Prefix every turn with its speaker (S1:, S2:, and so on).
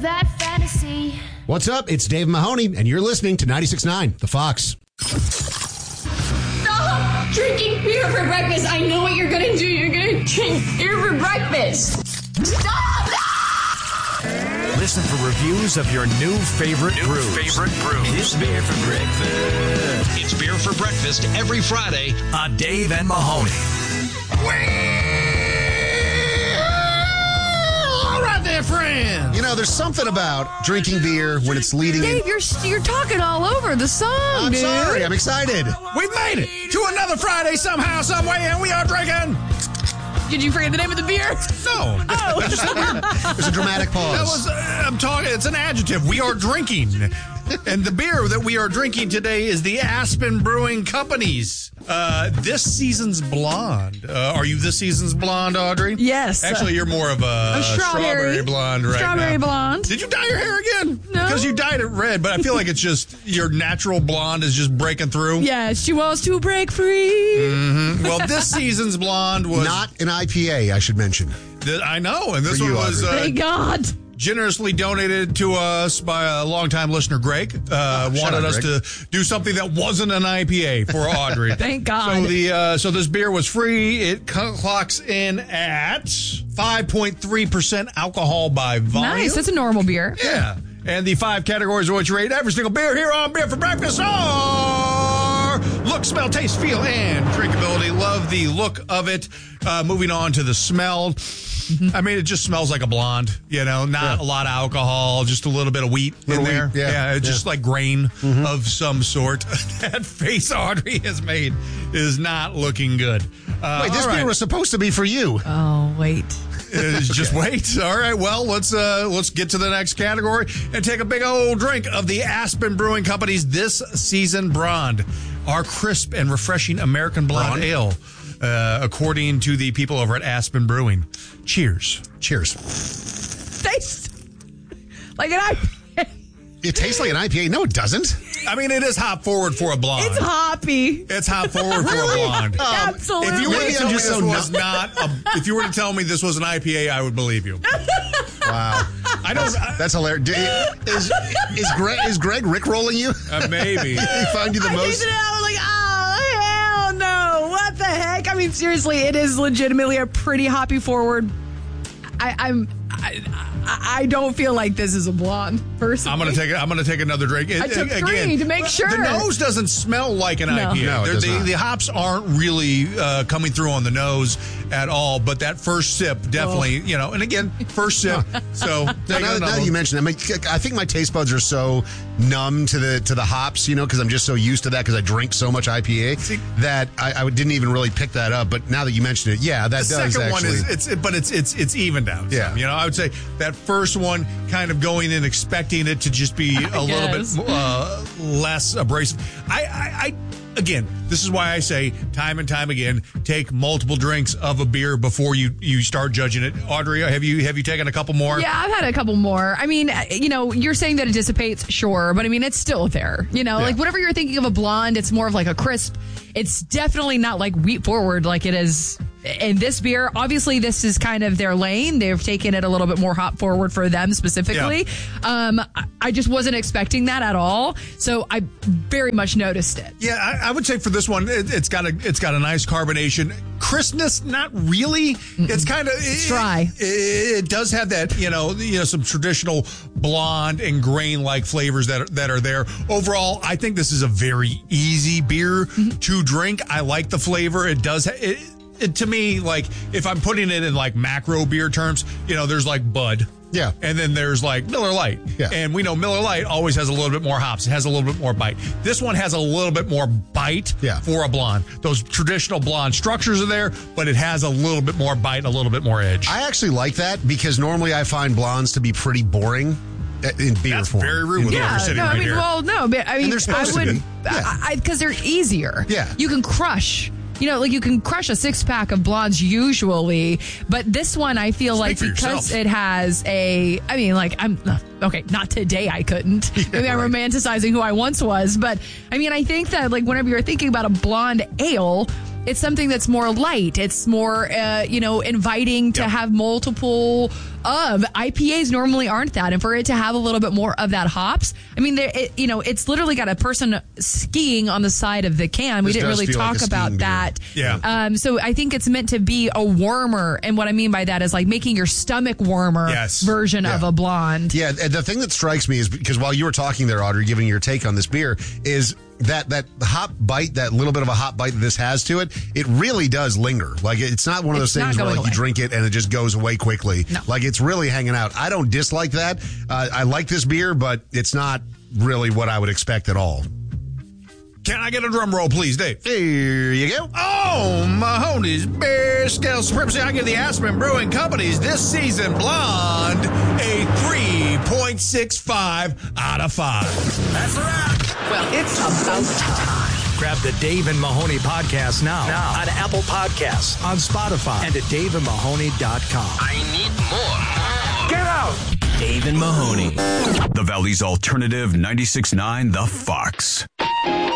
S1: that fantasy.
S2: What's up? It's Dave Mahoney, and you're listening to 96.9 The Fox.
S3: Stop drinking beer for breakfast. I know what you're going to do. You're going to drink beer for breakfast. Stop!
S4: Listen for reviews of your new favorite brews.
S5: It's Beer for Breakfast. It's Beer for Breakfast every Friday
S4: on Dave and Mahoney.
S6: All right there, friends.
S2: You know, there's something about drinking beer when it's leading in.
S7: Dave, you're talking all over the song,
S2: I'm
S7: dude.
S2: sorry. I'm excited.
S6: We've made it to another Friday somehow, some way, and we are drinking.
S7: Did you forget the name of the beer?
S6: No.
S7: Oh.
S2: There's a dramatic pause.
S6: I'm talking. It's an adjective. We are drinking. And the beer that we are drinking today is the Aspen Brewing Company's this season's blonde. Are you this season's blonde, Audrey?
S7: Yes.
S6: Actually, you're more of a strawberry blonde right
S7: Strawberry
S6: now.
S7: blonde.
S6: Did you dye your hair again?
S7: No.
S6: Because you dyed it red, but I feel like it's just your natural blonde is just breaking through.
S7: Yes, she wants to break free.
S6: Mm-hmm. Well, this season's blonde was
S2: Not an IPA, I should mention.
S6: I know, and this
S2: For
S6: one
S2: you,
S6: was
S7: Thank God.
S6: generously donated to us by a longtime listener, Greg. Wanted us to do something that wasn't an IPA for Audrey.
S7: Thank God.
S6: So this beer was free. It clocks in at 5.3% alcohol by volume.
S7: Nice. That's a normal beer.
S6: Yeah. And the 5 categories of which you rate every single beer here on Beer for Breakfast are look, smell, taste, feel, and drinkability. Love the look of it. Moving on to the smell. I mean, it just smells like a blonde, you know, not a lot of alcohol, just a little bit of wheat in there.
S2: Wheat, yeah.
S6: It's just like grain of some sort. That face Audrey has made is not looking good.
S2: Wait, this beer was supposed to be for you.
S7: Oh, wait.
S6: Just wait. All right. Well, let's get to the next category and take a big old drink of the Aspen Brewing Company's this season blonde, our crisp and refreshing American blonde ale. According to the people over at Aspen Brewing. Cheers.
S2: Cheers.
S7: Tastes like an IPA.
S2: It tastes like an IPA. No, it doesn't.
S6: I mean, it is hop forward for a blonde.
S7: It's hoppy.
S6: It's hop forward for a blonde.
S7: Absolutely.
S6: If you were to
S2: Maybe
S6: tell
S2: I'm
S6: me
S2: just
S6: this
S2: so
S6: was if you were to tell me this was an IPA, I would believe you.
S2: Wow.
S6: I don't.
S2: That's hilarious. Is Greg rickrolling you?
S6: Maybe.
S2: He found you the
S7: I
S2: most.
S7: tasted it. I was like, oh, hell no. What the heck? I mean, seriously, it is legitimately a pretty hoppy forward. I don't feel like this is a blonde, personally.
S6: I'm gonna take another drink.
S7: I took 3 to make sure.
S6: The nose doesn't smell like an IPA.
S2: No, it does not.
S6: The hops aren't really coming through on the nose at all. But that first sip, definitely, you know. And again, first sip. So
S2: Now that you mention it, I think my taste buds are so numb to the hops, you know, because I'm just so used to that because I drink so much IPA that I didn't even really pick that up. But now that you mention it, yeah, that
S6: the
S2: does
S6: second
S2: actually.
S6: one is it's evened out.
S2: Yeah.
S6: Some, you know, I would say that first one kind of going in expecting it to just be a little bit less abrasive. Again, this is why I say time and time again, take multiple drinks of a beer before you start judging it. Audrey, have you taken a couple more?
S7: Yeah, I've had a couple more. I mean, you know, you're saying that it dissipates, sure, but I mean, it's still there. You know, like whenever you're thinking of a blonde, it's more of like a crisp. It's definitely not like wheat forward like it is in this beer. Obviously, this is kind of their lane. They've taken it a little bit more hop forward for them specifically. Yeah. I just wasn't expecting that at all. So I very much noticed it.
S6: Yeah, I would say for this one, it's got a nice carbonation. Crispness, not really. It's kind of
S7: dry.
S6: It does have that, you know, some traditional blonde and grain-like flavors that are there. Overall, I think this is a very easy beer to drink. I like the flavor. It does. To me, like if I'm putting it in like macro beer terms, you know, there's like Bud.
S2: Yeah.
S6: And then there's like Miller Lite.
S2: Yeah.
S6: And we know Miller Lite always has a little bit more hops. It has a little bit more bite. This one has a little bit more bite for a blonde. Those traditional blonde structures are there, but it has a little bit more bite, a little bit more edge.
S2: I actually like that because normally I find blondes to be pretty boring in beer
S6: That's
S2: form.
S6: very rude with what we're sitting right here.
S7: Well, no, but I mean,
S2: And they're supposed to be.
S7: because they're easier.
S2: Yeah.
S7: You can crush. You know, like you can crush a 6-pack of blondes usually, but this one I feel like because it has not today I couldn't. Maybe I'm romanticizing who I once was, but I mean, I think that like whenever you're thinking about a blonde ale, it's something that's more light. It's more, inviting to have multiple of IPAs normally aren't that, and for it to have a little bit more of that hops, I mean, it's literally got a person skiing on the side of the can. We didn't really talk about that.
S6: Yeah.
S7: So I think it's meant to be a warmer, and what I mean by that is like making your stomach warmer version of a blonde.
S2: Yeah, and the thing that strikes me is because while you were talking there, Audrey, giving your take on this beer, is that hop bite, that little bit of a hop bite that this has to it, it really does linger. Like, it's not one of those things where like you drink it and it just goes away quickly.
S7: No.
S2: Like, it's really hanging out. I don't dislike that. I like this beer, but it's not really what I would expect at all.
S6: Can I get a drum roll, please, Dave?
S2: Here you go.
S6: Oh, Mahoney's Beer Scale Supremacy. I give the Aspen Brewing Company's This Season Blonde a 3.65 out of 5.
S4: That's a wrap.
S1: Well, it's about time.
S4: Grab the Dave and Mahoney podcast now on Apple Podcasts, on Spotify, and at daveandmahoney.com.
S5: I need more.
S4: Get out!
S8: Dave and Mahoney. The Valley's alternative 96.9 The Fox.